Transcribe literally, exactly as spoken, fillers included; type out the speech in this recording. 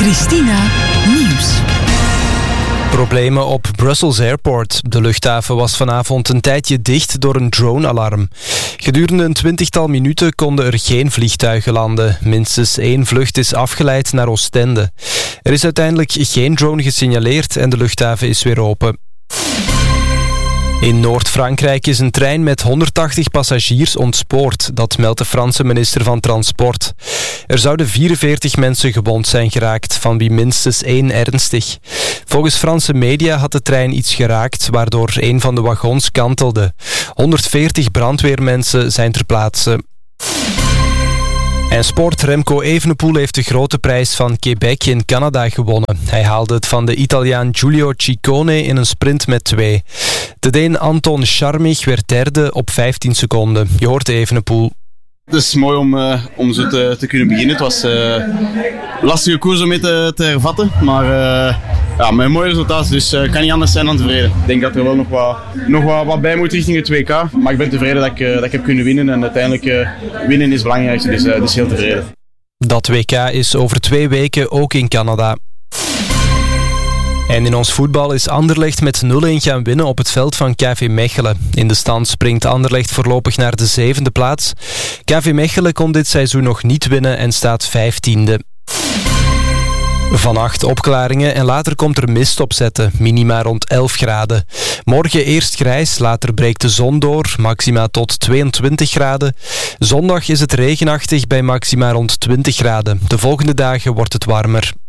Christina Nieuws. Problemen op Brussels Airport. De luchthaven was vanavond een tijdje dicht door een drone-alarm. Gedurende een twintigtal minuten konden er geen vliegtuigen landen. Minstens één vlucht is afgeleid naar Oostende. Er is uiteindelijk geen drone gesignaleerd en de luchthaven is weer open. In Noord-Frankrijk is een trein met honderdtachtig passagiers ontspoord. Dat meldt de Franse minister van Transport. Er zouden vierenveertig mensen gewond zijn geraakt, van wie minstens één ernstig. Volgens Franse media had de trein iets geraakt, waardoor een van de wagons kantelde. honderdveertig brandweermensen zijn ter plaatse. En sport. Remco Evenepoel heeft de grote prijs van Quebec in Canada gewonnen. Hij haalde het van de Italiaan Giulio Ciccone in een sprint met twee. De Deen Anton Scharmig werd derde op vijftien seconden. Je hoort Evenepoel. Het is mooi om, uh, om zo te, te kunnen beginnen. Het was uh, een lastige koers om mee te, te hervatten, maar uh, ja, met een mooi resultaat, dus ik uh, kan niet anders zijn dan tevreden. Ik denk dat er wel nog wat, nog wat, wat bij moet richting het W K, maar ik ben tevreden dat ik, uh, dat ik heb kunnen winnen en uiteindelijk uh, winnen is het belangrijkste, dus, uh, dus heel tevreden. Dat W K is over twee weken ook in Canada. En in ons voetbal is Anderlecht met nul-een gaan winnen op het veld van K V Mechelen. In de stand springt Anderlecht voorlopig naar de zevende plaats. K V Mechelen kon dit seizoen nog niet winnen en staat vijftiende. Vannacht opklaringen en later komt er mist opzetten, minima rond elf graden. Morgen eerst grijs, later breekt de zon door, maxima tot tweeëntwintig graden. Zondag is het regenachtig bij maxima rond twintig graden. De volgende dagen wordt het warmer.